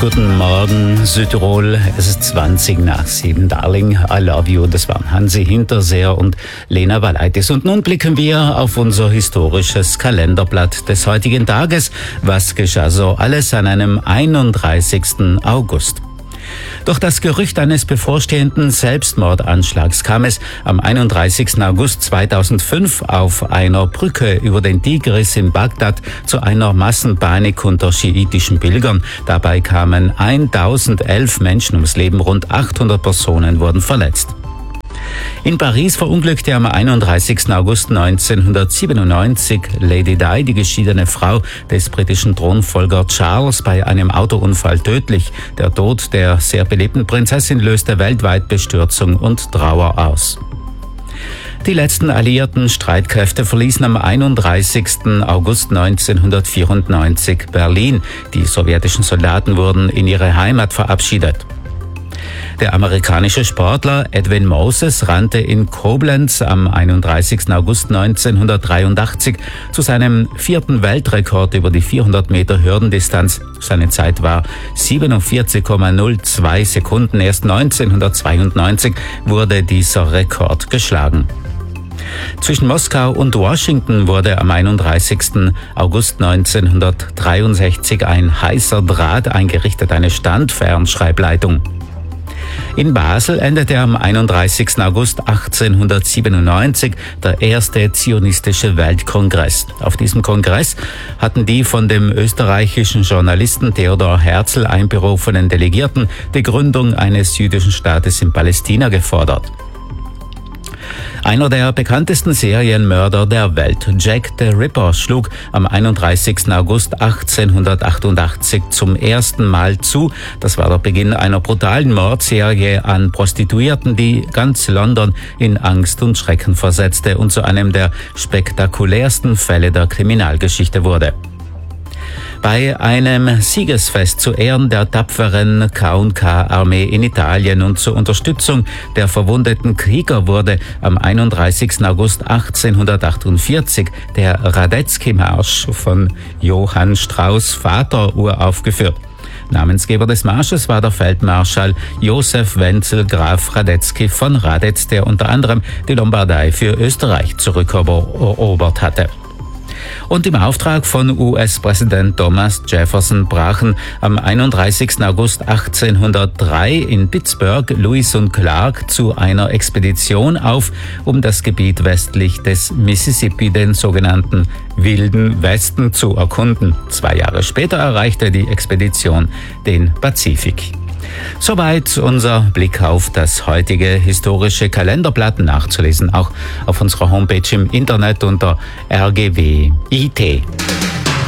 Guten Morgen, Südtirol. Es ist 20 nach 7. Darling, I love you. Das waren Hansi Hinterseer und Lena Valaitis. Und nun blicken wir auf unser historisches Kalenderblatt des heutigen Tages. Was geschah so alles an einem 31. August? Durch das Gerücht eines bevorstehenden Selbstmordanschlags kam es am 31. August 2005 auf einer Brücke über den Tigris in Bagdad zu einer Massenpanik unter schiitischen Pilgern. Dabei kamen 1011 Menschen ums Leben, rund 800 Personen wurden verletzt. In Paris verunglückte am 31. August 1997 Lady Di, die geschiedene Frau des britischen Thronfolger Charles, bei einem Autounfall tödlich. Der Tod der sehr belebten Prinzessin löste weltweit Bestürzung und Trauer aus. Die letzten alliierten Streitkräfte verließen am 31. August 1994 Berlin. Die sowjetischen Soldaten wurden in ihre Heimat verabschiedet. Der amerikanische Sportler Edwin Moses rannte in Koblenz am 31. August 1983 zu seinem 4. Weltrekord über die 400 Meter Hürdendistanz. Seine Zeit war 47,02 Sekunden. Erst 1992 wurde dieser Rekord geschlagen. Zwischen Moskau und Washington wurde am 31. August 1963 ein heißer Draht eingerichtet, eine Standfernschreibleitung. In Basel endete am 31. August 1897 der erste zionistische Weltkongress. Auf diesem Kongress hatten die von dem österreichischen Journalisten Theodor Herzl einberufenen Delegierten die Gründung eines jüdischen Staates in Palästina gefordert. Einer der bekanntesten Serienmörder der Welt, Jack the Ripper, schlug am 31. August 1888 zum ersten Mal zu. Das war der Beginn einer brutalen Mordserie an Prostituierten, die ganz London in Angst und Schrecken versetzte und zu einem der spektakulärsten Fälle der Kriminalgeschichte wurde. Bei einem Siegesfest zu Ehren der tapferen K&K-Armee in Italien und zur Unterstützung der verwundeten Krieger wurde am 31. August 1848 der Radetzky-Marsch von Johann Strauss Vater uraufgeführt. Namensgeber des Marsches war der Feldmarschall Josef Wenzel Graf Radetzky von Radetz, der unter anderem die Lombardei für Österreich zurückerobert hatte. Und im Auftrag von US-Präsident Thomas Jefferson brachen am 31. August 1803 in Pittsburgh Lewis und Clark zu einer Expedition auf, um das Gebiet westlich des Mississippi, den sogenannten Wilden Westen, zu erkunden. 2 Jahre später erreichte die Expedition den Pazifik. Soweit unser Blick auf das heutige historische Kalenderblatt, nachzulesen auch auf unserer Homepage im Internet unter RGW.it.